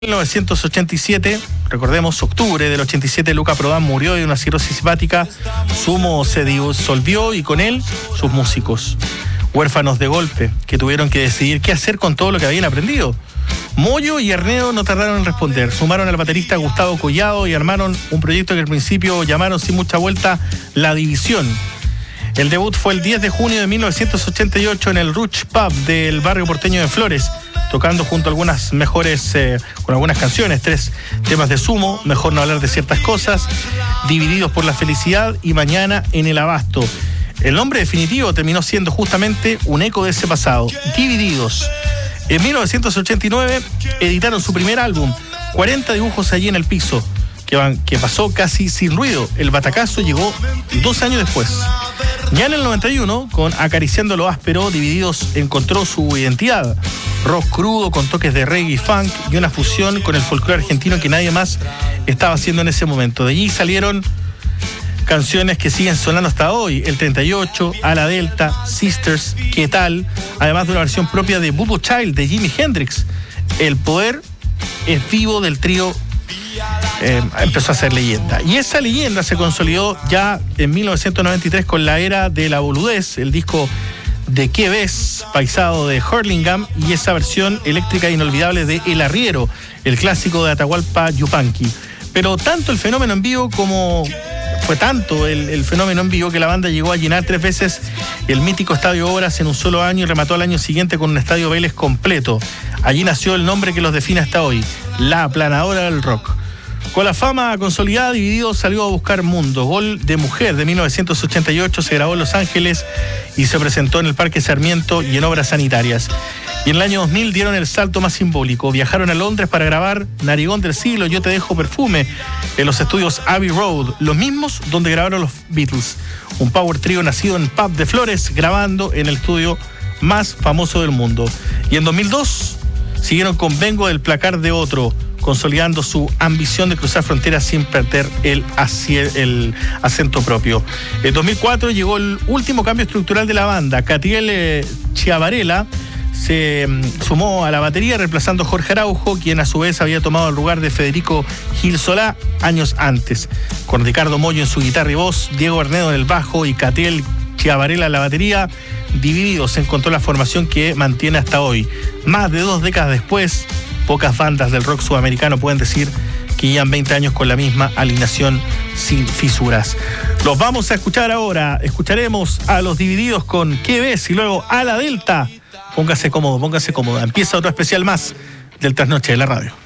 1987, recordemos, octubre del 87, Luca Prodan murió de una cirrosis hepática. Sumo se disolvió y con él sus músicos, huérfanos de golpe, que tuvieron que decidir qué hacer con todo lo que habían aprendido. Moyo y Arnedo no tardaron en responder. Sumaron al baterista Gustavo Collado y armaron un proyecto que al principio llamaron sin mucha vuelta La División. El debut fue el 10 de junio de 1988 en el Ruch Pub del barrio porteño de Flores, tocando junto a algunas con algunas canciones, 3 temas de Sumo, Mejor no hablar de ciertas cosas, Divididos por la felicidad y Mañana en el abasto. El nombre definitivo terminó siendo justamente un eco de ese pasado, Divididos. En 1989 editaron su primer álbum, 40 dibujos allí en el piso, que pasó casi sin ruido. El batacazo llegó 2 años después. Ya en el 91, con Acariciando lo áspero, Divididos encontró su identidad. Rock crudo con toques de reggae y funk y una fusión con el folclore argentino que nadie más estaba haciendo en ese momento. De allí salieron canciones que siguen sonando hasta hoy: El 38, A la Delta, Sisters, ¿Qué tal? Además de una versión propia de Bubba Child de Jimi Hendrix. El poder es vivo del trío empezó a ser leyenda. Y esa leyenda se consolidó ya en 1993 con La Era de la Boludez, el disco de ¿Qué ves?, paisado de Hurlingham, y esa versión eléctrica e inolvidable de El Arriero, el clásico de Atahualpa Yupanqui. Pero tanto el fenómeno en vivo como fue tanto el fenómeno en vivo que la banda llegó a llenar 3 veces el mítico Estadio Obras en un solo año y remató al año siguiente con un Estadio Vélez completo. Allí nació el nombre que los define hasta hoy, la aplanadora del rock. Con la fama consolidada, Divididos salió a buscar mundo. Gol de Mujer de 1988 se grabó en Los Ángeles y se presentó en el Parque Sarmiento y en Obras Sanitarias. Y en el año 2000 dieron el salto más simbólico. Viajaron a Londres para grabar Narigón del Siglo, Yo te dejo perfume, en los estudios Abbey Road, los mismos donde grabaron los Beatles. Un power trio nacido en Pub de Flores, grabando en el estudio más famoso del mundo. Y en 2002 siguieron con Vengo del placar de otro, consolidando su ambición de cruzar fronteras sin perder el acento propio. En 2004 llegó el último cambio estructural de la banda. Catriel Chiavarella se sumó a la batería, reemplazando a Jorge Araujo, quien a su vez había tomado el lugar de Federico Gil Solá años antes. Con Ricardo Moyo en su guitarra y voz, Diego Arnedo en el bajo y Catriel Chiavarella en la batería, Divididos se encontró la formación que mantiene hasta hoy. Más de 2 décadas después, pocas bandas del rock sudamericano pueden decir que llevan 20 años con la misma alineación sin fisuras. Los vamos a escuchar ahora. Escucharemos a los Divididos con ¿Qué ves? Y luego A la Delta. Póngase cómodo, póngase cómoda. Empieza otro especial más del Trasnoche de la Radio.